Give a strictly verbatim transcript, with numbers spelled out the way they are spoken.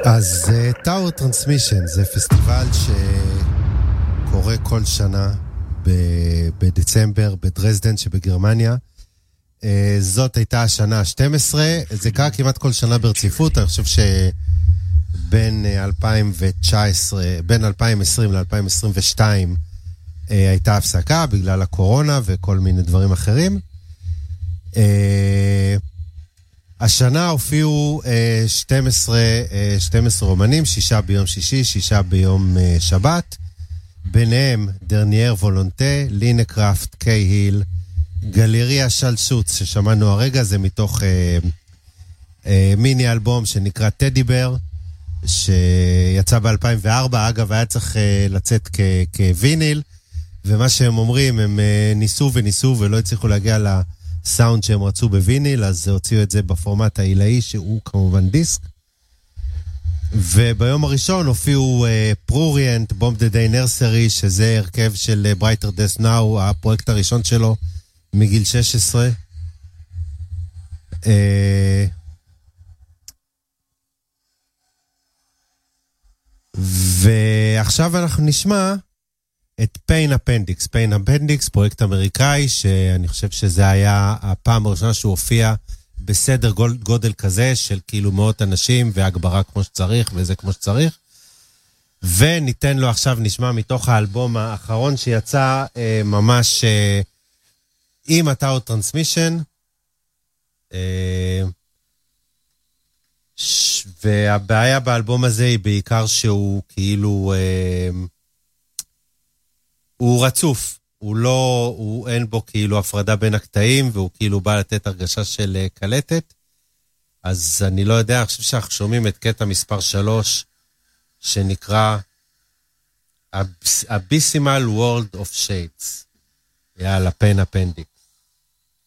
אז טאוור טרנסמישן זה פסטיבל שקורה כל שנה בדצמבר בדרזדן שבגרמניה. זאת הייתה השנה ה-שתים עשרה, זה קרה כמעט כל שנה ברציפות. אני חושב שבין אלפיים תשע עשרה, בין אלפיים עשרים ל-אלפיים עשרים ושתיים הייתה הפסקה בגלל הקורונה וכל מיני דברים אחרים. השנה הופיעו שתים עשרה אומנים, שישה ביום שישי, שישה ביום שבת, ביניהם דרניאר וולונטה, לינה קראפט, קיי היל, גלריה שלשוץ, ששמענו הרגע, זה מתוך אה, אה, מיני אלבום שנקרא טדי בר, שיצא ב-אלפיים וארבע, אגב היה צריך אה, לצאת כ- כוויניל, ומה שהם אומרים, הם אה, ניסו וניסו ולא הצליחו להגיע לסאונד שהם רצו בוויניל, אז הוציאו את זה בפורמט העילאי, שהוא כמובן דיסק. וביום הראשון הופיעו פרוריאנט, בום דה דיי נרסרי, שזה הרכב של ברייטר דס נאו, הפרויקט הראשון שלו מגיל שש עשרה. ועכשיו אנחנו נשמע את Pain Appendix. Pain Appendix, פרויקט אמריקאי, שאני חושב שזה היה הפעם הראשונה שהוא הופיע בסדר גודל כזה של כאילו מאות אנשים והגברה כמו שצריך וזה כמו שצריך. וניתן לו עכשיו, נשמע מתוך האלבום האחרון שיצא אה, ממש אה, עם הטאוור טרנסמישן. אה, ש... והבעיה באלבום הזה היא בעיקר שהוא כאילו אה, הוא רצוף. הוא לא, הוא אין בו כאילו הפרדה בין הקטעים, והוא כאילו בא לתת הרגשה של קלטת. אז אני לא יודע, אני חושב שאנחנו שומעים את קטע מספר שלוש, שנקרא Abyssal World of Shades. יאללה, Pain Appendix.